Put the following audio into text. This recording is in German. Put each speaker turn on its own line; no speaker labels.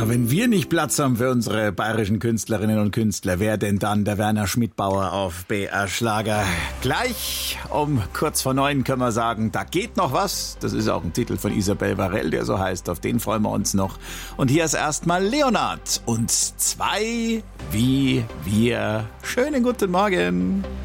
Ja, wenn wir nicht Platz haben für unsere bayerischen Künstlerinnen und Künstler, wer denn dann? Der Werner Schmidbauer auf BR Schlager. Gleich um kurz vor 9 können wir sagen, da geht noch was. Das ist auch ein Titel von Isabel Varell, der so heißt. Auf den freuen wir uns noch. Und hier ist erstmal Leonard und 2 wie wir. Schönen guten Morgen.